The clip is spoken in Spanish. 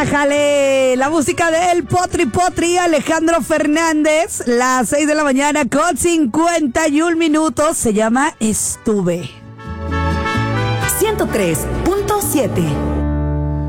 Ájale, la música del Potri Potri, Alejandro Fernández, las 6 de la mañana con 51 minutos, se llama Estuve. 103.7